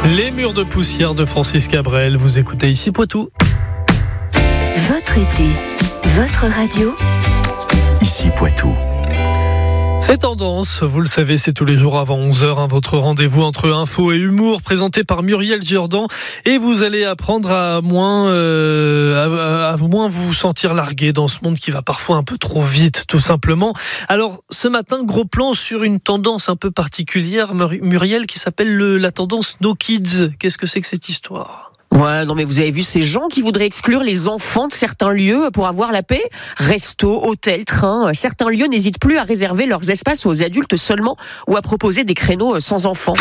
Les murs de poussière de Francis Cabrel, vous écoutez ici Poitou. Votre été, votre radio, ici Poitou. C'est Tendance, vous le savez, c'est tous les jours avant 11h, votre rendez-vous entre info et humour, présenté par Muriel Jourdan, et vous allez apprendre à moins vous sentir largué dans ce monde qui va parfois un peu trop vite, tout simplement. Alors, ce matin, gros plan sur une tendance un peu particulière, Muriel, qui s'appelle la tendance No Kids. Qu'est-ce que c'est que cette histoire ? Ouais, non mais vous avez vu ces gens qui voudraient exclure les enfants de certains lieux pour avoir la paix ? Restos, hôtels, trains, certains lieux n'hésitent plus à réserver leurs espaces aux adultes seulement ou à proposer des créneaux sans enfants.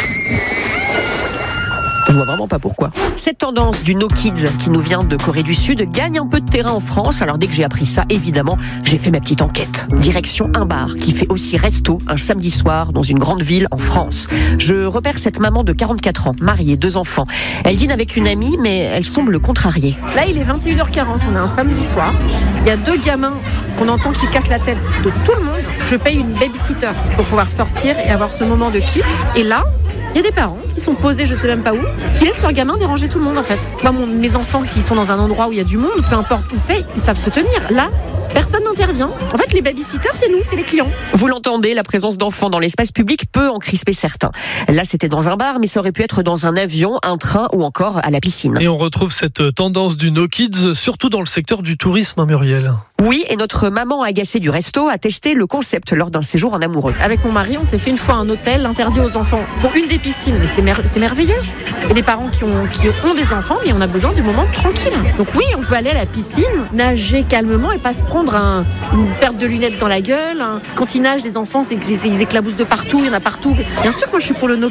Je vois vraiment pas pourquoi. Cette tendance du No Kids qui nous vient de Corée du Sud gagne un peu de terrain en France. Alors dès que j'ai appris ça, évidemment, j'ai fait ma petite enquête. Direction un bar qui fait aussi resto un samedi soir dans une grande ville en France. Je repère cette maman de 44 ans, mariée, 2 enfants. Elle dîne avec une amie, mais elle semble contrariée. Là, il est 21h40, on est un samedi soir. Il y a 2 gamins qu'on entend qui cassent la tête de tout le monde. Je paye une babysitter pour pouvoir sortir et avoir ce moment de kiff. Et là, il y a des parents qui sont posés, je sais même pas où, qui laissent leurs gamins déranger tout le monde en fait. Moi, mes enfants, s'ils sont dans un endroit où il y a du monde, peu importe où c'est, ils savent se tenir. Là, personne n'intervient. En fait, les babysitters, c'est nous, c'est les clients. Vous l'entendez, la présence d'enfants dans l'espace public peut en crisper certains. Là, c'était dans un bar, mais ça aurait pu être dans un avion, un train ou encore à la piscine. Et on retrouve cette tendance du No Kids, surtout dans le secteur du tourisme, Muriel. Oui, et notre maman agacée du resto a testé le concept lors d'un séjour en amoureux. Avec mon mari, on s'est fait une fois un hôtel interdit aux enfants pour une des piscines, mais c'est merveilleux. Et des parents qui ont des enfants, mais on a besoin de moments tranquilles. Donc oui, on peut aller à la piscine, nager calmement et pas se prendre une perte de lunettes dans la gueule. Quand ils nagent, les enfants, ils éclaboussent de partout, il y en a partout. Bien sûr que moi je suis pour le No